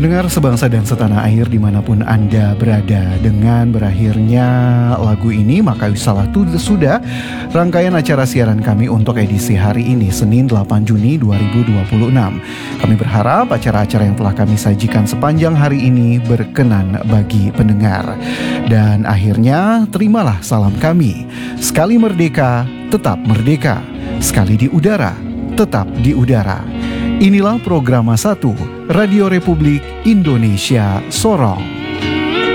Pendengar sebangsa dan setanah air dimanapun Anda berada, dengan berakhirnya lagu ini maka sudah rangkaian acara siaran kami untuk edisi hari ini, Senin 8 Juni 2026. Kami berharap acara-acara yang telah kami sajikan sepanjang hari ini berkenan bagi pendengar. Dan akhirnya terimalah salam kami. Sekali merdeka, tetap merdeka. Sekali di udara, tetap di udara. Inilah Programa 1 Radio Republik Indonesia Sorong.